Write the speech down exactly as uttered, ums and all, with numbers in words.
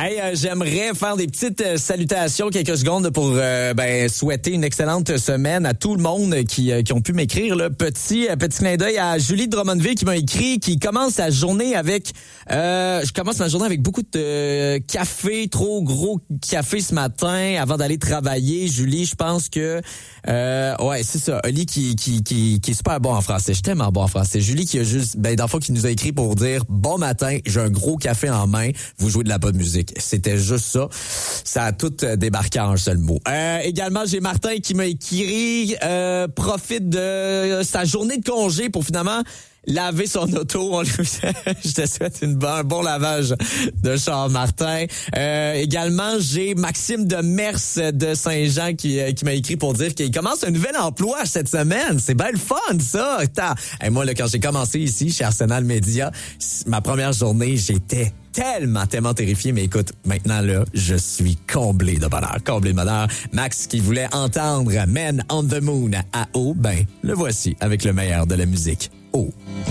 Hey, euh, j'aimerais faire des petites euh, salutations, quelques secondes pour euh, ben, souhaiter une excellente semaine à tout le monde qui, euh, qui ont pu m'écrire. Là. Petit, euh, petit clin d'œil à Julie de Drummondville qui m'a écrit, qui commence sa journée avec... Euh, je commence ma journée avec beaucoup de euh, café, trop gros café ce matin avant d'aller travailler. Julie, je pense que... Euh, ouais, c'est ça. Oli qui, qui, qui, qui est super bon en français. Je suis tellement bon en français. Julie qui a juste... Ben, dans le fond, qui nous a écrit pour dire « Bon matin, j'ai un gros café en main. Vous jouez de la bonne musique. » C'était juste ça. Ça a tout débarqué en un seul mot. Euh, également, j'ai Martin qui m'a écrit euh, profite de sa journée de congé pour finalement laver son auto. On lui... Je te souhaite une bon, un bon lavage de char, Martin. Euh, également, j'ai Maxime de Mers de Saint-Jean qui, qui m'a écrit pour dire qu'il commence un nouvel emploi cette semaine. C'est bien le fun, ça. Et moi, là, quand j'ai commencé ici, chez Arsenal Media, ma première journée, j'étais tellement, tellement terrifié. Mais écoute, maintenant, là, je suis comblé de bonheur. Comblé de bonheur. Max, qui voulait entendre Man on the Moon à haut, ben, le voici avec le meilleur de la musique. Oh.